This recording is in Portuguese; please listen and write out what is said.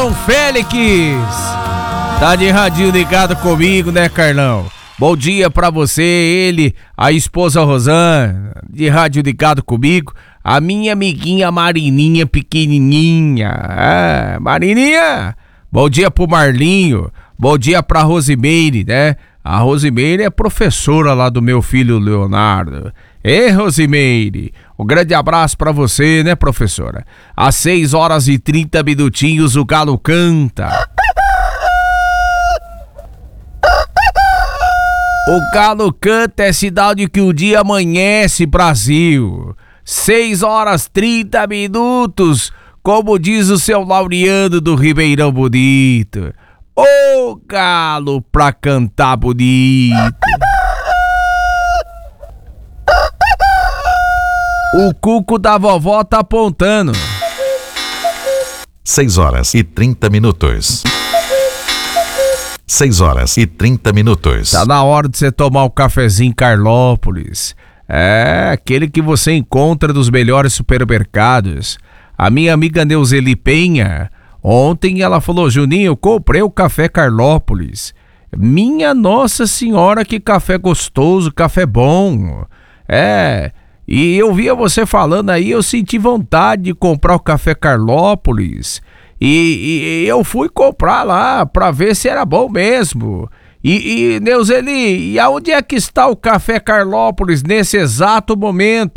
Carlão Félix tá de radinho ligado comigo, né, Carlão? Bom dia pra você, ele, a esposa Rosana, de rádio ligado comigo, a minha amiguinha Marininha pequenininha. Marininha, bom dia pro Marlinho, bom dia pra Rosimeire, né? A Rosimeire é professora lá do meu filho Leonardo. Rosimeire, um grande abraço pra você, né, professora? Às 6h30 o galo canta. O galo canta é sinal de que o dia amanhece, Brasil. 6h30, como diz o seu Laureano do Ribeirão Bonito. Ô galo pra cantar bonito. O cuco da vovó tá apontando. 6h30. 6h30. Tá na hora de você tomar o cafezinho Carlópolis. É, aquele que você encontra dos melhores supermercados. A minha amiga Neuzeli Penha, ontem ela falou: Juninho, eu comprei o café Carlópolis. Minha Nossa Senhora, que café gostoso, café bom. É, e eu via você falando aí, eu senti vontade de comprar o café Carlópolis. E eu fui comprar lá pra ver se era bom mesmo. E Neuzeli, e aonde é que está o café Carlópolis nesse exato momento?